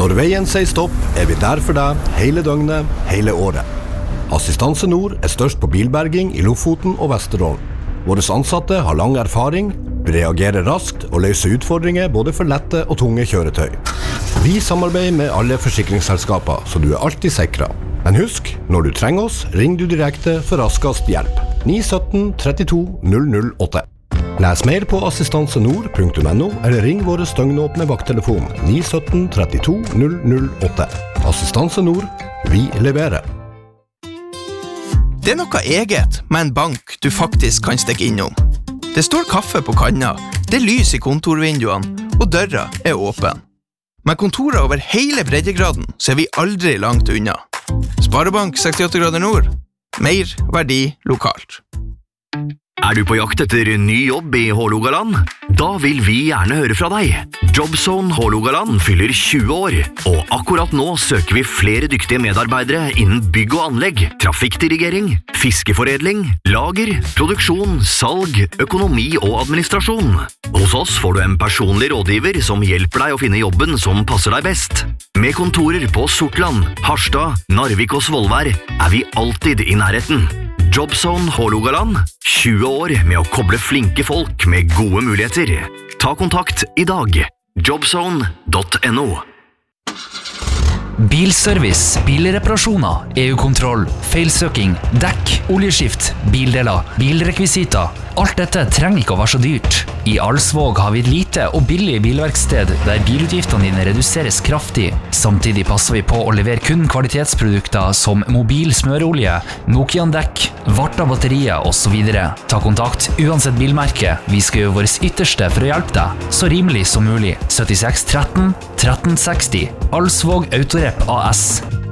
Når veien sier stopp, vi der for deg hele døgnet, hele året. Assistanse Nord størst på bilberging I Lofoten og Vesterålen. Våre ansatte har lang erfaring, reagerer raskt og løser utfordringer både for lette og tunge kjøretøy. Vi samarbeider med alle forsikringsselskaper, så du alltid sikret. Men husk, når du trenger oss, ring du direkte for raskest hjelp. 917 32 008. Les mer på assistansenord.no eller ring våre støgnåpne vakttelefon 917 32 008. Assistanse Nord, vi leverer. Det noe eget med en bank du faktisk kan stikke innom. Det står kaffe på kanna, det lys I kontorvinduene, og døra åpen. Med kontorer over hele breddegraden så vi aldri langt unna. Sparebank 68 grader nord. Mer verdi lokalt. Du på jakt etter ny jobb I Hålogaland? Da vil vi gjerne høre fra deg. Jobzone Hålogaland fyller 20 år, og akkurat nå søker vi flere dyktige medarbeidere innen bygg og anlegg, trafikkdirigering, fiskeforedling, lager, produksjon, salg, økonomi og administrasjon. Hos oss får du en personlig rådgiver som hjelper deg å finne jobben som passer deg best. Med kontorer på Sortland, Harstad, Narvik og Svolvær vi alltid I nærheten. Jobzone Hålogaland, 20 år med å koble flinke folk med gode muligheter. Ta kontakt I dag. Jobzone.no. Bilservice, bilreparasjoner, EU-kontroll, feilsøking, dekk, oljeskift, bildeler, bilrekvisiter. Alt dette trenger ikke å være så dyrt. I Alsvåg har vi et lite og billig bilverksted der bilutgiftene dine reduseres kraftig. Samtidig passer vi på å levere kun kvalitetsprodukter som mobil smørolje, Nokian-dekk, varta batterier og så videre. Ta kontakt uansett bilmerke. Vi skal gjøre vårt ytterste for å hjelpe deg. Så rimelig som mulig. 76 13 1360. Alsvåg Autorep AS.